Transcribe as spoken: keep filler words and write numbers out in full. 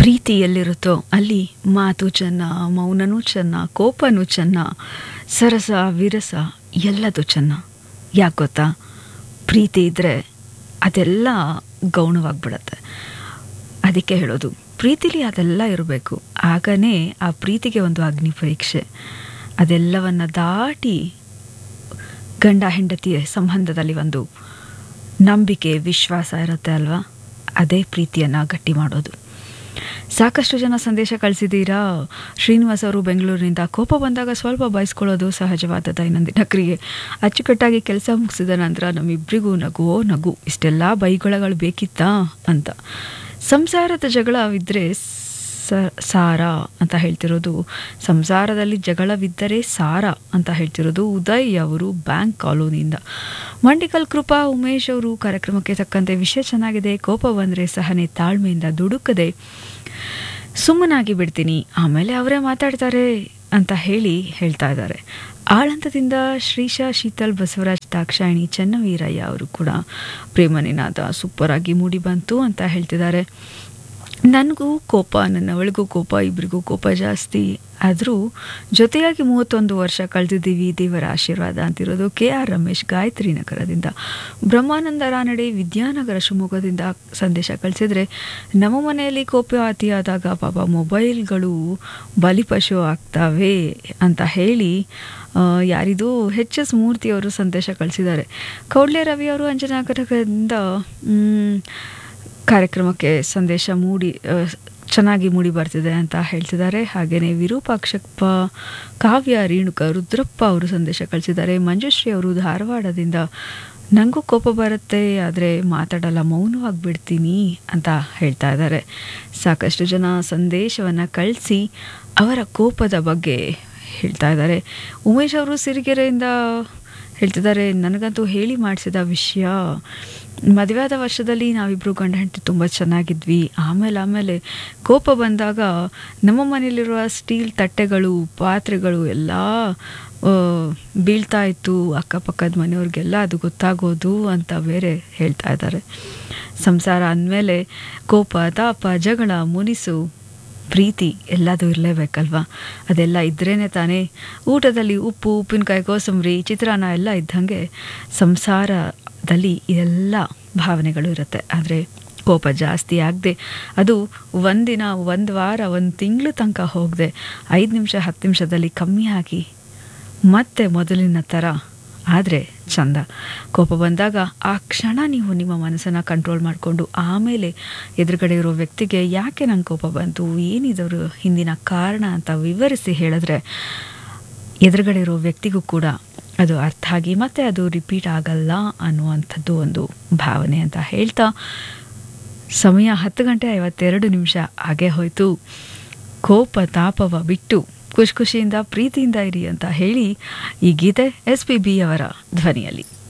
ಪ್ರೀತಿ ಎಲ್ಲಿರುತ್ತೋ ಅಲ್ಲಿ ಮಾತು ಚೆನ್ನ, ಮೌನನೂ ಚೆನ್ನ, ಕೋಪನೂ ಚೆನ್ನ, ಸರಸ ವಿರಸ ಎಲ್ಲದು ಚೆನ್ನ. ಯಾಕೆ ಗೊತ್ತಾ? ಪ್ರೀತಿ ಇದ್ದರೆ ಅದೆಲ್ಲ ಗೌಣವಾಗಿಬಿಡತ್ತೆ. ಅದಕ್ಕೆ ಹೇಳೋದು, ಪ್ರೀತಿಲಿ ಅದೆಲ್ಲ ಇರಬೇಕು. ಆಗನೇ ಆ ಪ್ರೀತಿಗೆ ಒಂದು ಅಗ್ನಿ ಪರೀಕ್ಷೆ. ಅದೆಲ್ಲವನ್ನು ದಾಟಿ ಗಂಡ ಹೆಂಡತಿಯ ಸಂಬಂಧದಲ್ಲಿ ಒಂದು ನಂಬಿಕೆ, ವಿಶ್ವಾಸ ಇರುತ್ತೆ ಅಲ್ವಾ? ಅದೇ ಪ್ರೀತಿಯನ್ನು ಗಟ್ಟಿ ಮಾಡೋದು. ಸಾಕಷ್ಟು ಜನ ಸಂದೇಶ ಕಳಿಸಿದ್ದೀರಾ. ಶ್ರೀನಿವಾಸ್ ಅವರು ಬೆಂಗಳೂರಿನಿಂದ, ಕೋಪ ಬಂದಾಗ ಸ್ವಲ್ಪ ಬಯಸ್ಕೊಳ್ಳೋದು ಸಹಜವಾದ ದೈನಂದಿನ ಕ್ರಿಯೆ. ಅಚ್ಚುಕಟ್ಟಾಗಿ ಕೆಲಸ ಮುಗಿಸಿದ ನಂತರ ನಮ್ಮಿಬ್ಬರಿಗೂ ನಗುವೋ ನಗು, ಇಷ್ಟೆಲ್ಲ ಬೈಗೊಳಗಳು ಬೇಕಿತ್ತಾ ಅಂತ. ಸಂಸಾರದ ಜಗಳವಿದ್ದರೆ ಸ ಸಾರ ಅಂತ ಹೇಳ್ತಿರೋದು, ಸಂಸಾರದಲ್ಲಿ ಜಗಳವಿದ್ದರೆ ಸಾರ ಅಂತ ಹೇಳ್ತಿರೋದು ಉದಯ್ ಅವರು ಬ್ಯಾಂಕ್ ಕಾಲೋನಿಯಿಂದ. ಮಂಡಿಕಲ್ ಕೃಪಾ ಉಮೇಶ್ ಅವರು ಕಾರ್ಯಕ್ರಮಕ್ಕೆ ತಕ್ಕಂತೆ ವಿಷಯ ಚೆನ್ನಾಗಿದೆ. ಕೋಪ ಬಂದರೆ ಸಹನೆ ತಾಳ್ಮೆಯಿಂದ ದುಡುಕದೆ ಸುಮ್ಮನಾಗಿ ಬಿಡ್ತೀನಿ, ಆಮೇಲೆ ಅವರೇ ಮಾತಾಡ್ತಾರೆ ಅಂತ ಹೇಳಿ ಹೇಳ್ತಾ ಇದ್ದಾರೆ. ಆಳಂತದಿಂದ ಶ್ರೀಶಾ, ಶೀತಲ್, ಬಸವರಾಜ್, ದಾಕ್ಷಾಯಿಣಿ, ಚನ್ನವೀರಯ್ಯ ಅವರು ಕೂಡ ಪ್ರೇಮ ನಿನಾದ ಸೂಪರ್ ಆಗಿ ಮೂಡಿ ಬಂತು ಅಂತ ಹೇಳ್ತಿದ್ದಾರೆ. ನನಗೂ ಕೋಪ, ನನ್ನವಳಿಗೂ ಕೋಪ, ಇಬ್ಬರಿಗೂ ಕೋಪ ಜಾಸ್ತಿ. ಆದರೂ ಜೊತೆಯಾಗಿ ಮೂವತ್ತೊಂದು ವರ್ಷ ಕಳೆದಿದ್ದೀವಿ, ದೇವರ ಆಶೀರ್ವಾದ ಅಂತಿರೋದು ಕೆ ಆರ್ ರಮೇಶ್, ಗಾಯತ್ರಿ ನಗರದಿಂದ. ಬ್ರಹ್ಮಾನಂದ ರಾನಡೆ, ವಿದ್ಯಾನಗರ ಶಿವಮೊಗ್ಗದಿಂದ ಸಂದೇಶ ಕಳಿಸಿದರೆ, ನಮ್ಮ ಮನೆಯಲ್ಲಿ ಕೋಪ ಅತಿಯಾದಾಗ ಪಾಪ ಮೊಬೈಲ್ಗಳು ಬಲಿಪಶು ಆಗ್ತವೆ ಅಂತ ಹೇಳಿ ಯಾರಿದು ಎಚ್ ಎಸ್ ಮೂರ್ತಿಯವರು ಸಂದೇಶ ಕಳಿಸಿದ್ದಾರೆ. ಕೌಡ್ಲೆ ರವಿಯವರು ಅಂಜನಾಗರದಿಂದ ಕಾರ್ಯಕ್ರಮಕ್ಕೆ ಸಂದೇಶ ಮೂಡಿ ಚೆನ್ನಾಗಿ ಮೂಡಿ ಬರ್ತಿದೆ ಅಂತ ಹೇಳ್ತಿದ್ದಾರೆ. ಹಾಗೆಯೇ ವಿರೂಪಾಕ್ಷಪ್ಪ, ಕಾವ್ಯ, ರೇಣುಕ, ರುದ್ರಪ್ಪ ಅವರು ಸಂದೇಶ ಕಳಿಸಿದ್ದಾರೆ. ಮಂಜುಶ್ರೀ ಅವರು ಧಾರವಾಡದಿಂದ, ನನಗೂ ಕೋಪ ಬರುತ್ತೆ ಆದರೆ ಮಾತಾಡಲ್ಲ, ಮೌನವಾಗಿಬಿಡ್ತೀನಿ ಅಂತ ಹೇಳ್ತಾ ಇದ್ದಾರೆ. ಸಾಕಷ್ಟು ಜನ ಸಂದೇಶವನ್ನು ಕಳಿಸಿ ಅವರ ಕೋಪದ ಬಗ್ಗೆ ಹೇಳ್ತಾ ಇದ್ದಾರೆ. ಉಮೇಶ್ ಅವರು ಸಿರಿಗೆರೆಯಿಂದ ಹೇಳ್ತಿದ್ದಾರೆ, ನನಗಂತೂ ಹೇಳಿ ಮಾಡಿಸಿದ ವಿಷಯ, ಮದುವೆಯಾದ ವರ್ಷದಲ್ಲಿ ನಾವಿಬ್ಬರು ಗಂಡ ಹೆಂಡತಿ ತುಂಬ ಚೆನ್ನಾಗಿದ್ವಿ. ಆಮೇಲೆ ಆಮೇಲೆ ಕೋಪ ಬಂದಾಗ ನಮ್ಮ ಮನೆಯಲ್ಲಿರುವ ಸ್ಟೀಲ್ ತಟ್ಟೆಗಳು, ಪಾತ್ರೆಗಳು ಎಲ್ಲ ಬೀಳ್ತಾ ಇತ್ತು, ಅಕ್ಕಪಕ್ಕದ ಮನೆಯವ್ರಿಗೆಲ್ಲ ಅದು ಗೊತ್ತಾಗೋದು ಅಂತ ಬೇರೆ ಹೇಳ್ತಾ ಇದ್ದಾರೆ. ಸಂಸಾರ ಅಂದಮೇಲೆ ಕೋಪ, ತಾಪ, ಜಗಳ, ಮುನಿಸು, ಪ್ರೀತಿ ಎಲ್ಲದೂ ಇರಲೇಬೇಕಲ್ವ? ಅದೆಲ್ಲ ಇದ್ರೇ ತಾನೇ ಊಟದಲ್ಲಿ ಉಪ್ಪು, ಉಪ್ಪಿನಕಾಯಿ, ಕೋಸಂಬರಿ, ಚಿತ್ರಾನ್ನ ಎಲ್ಲ ಇದ್ದಂಗೆ ಸಂಸಾರದಲ್ಲಿ ಇದೆಲ್ಲ ಭಾವನೆಗಳು ಇರುತ್ತೆ. ಆದರೆ ಕೋಪ ಜಾಸ್ತಿ ಆಗದೆ, ಅದು ಒಂದಿನ, ಒಂದು ವಾರ, ಒಂದು ತಿಂಗಳು ತನಕ ಹೋಗದೆ ಐದು ನಿಮಿಷ ಹತ್ತು ನಿಮಿಷದಲ್ಲಿ ಕಮ್ಮಿ ಆಗಿ ಮತ್ತೆ ಮೊದಲಿನ ಥರ ಆದರೆ ಚಂದ. ಕೋಪ ಬಂದಾಗ ಆ ಕ್ಷಣ ನೀವು ನಿಮ್ಮ ಮನಸ್ಸನ್ನು ಕಂಟ್ರೋಲ್ ಮಾಡಿಕೊಂಡು ಆಮೇಲೆ ಎದುರುಗಡೆ ಇರೋ ವ್ಯಕ್ತಿಗೆ ಯಾಕೆ ನಂಗೆ ಕೋಪ ಬಂತು, ಏನಿದವರು ಹಿಂದಿನ ಕಾರಣ ಅಂತ ವಿವರಿಸಿ ಹೇಳಿದ್ರೆ ಎದುರುಗಡೆ ಇರೋ ವ್ಯಕ್ತಿಗೂ ಕೂಡ ಅದು ಅರ್ಥ ಆಗಿ ಮತ್ತೆ ಅದು ರಿಪೀಟ್ ಆಗಲ್ಲ ಅನ್ನುವಂಥದ್ದು ಒಂದು ಭಾವನೆ ಅಂತ ಹೇಳ್ತಾ, ಸಮಯ ಹತ್ತು ಗಂಟೆ ಐವತ್ತೆರಡು ನಿಮಿಷ ಆಗೇ ಹೋಯಿತು. ಕೋಪ ತಾಪವ ಬಿಟ್ಟು ಖುಷಿ ಖುಷಿಯಿಂದ ಪ್ರೀತಿಯಿಂದ ಇರಿ ಅಂತ ಹೇಳಿ ಈ ಗೀತೆ ಎಸ್ ಪಿ ಬಿ ಅವರ ಧ್ವನಿಯಲ್ಲಿ.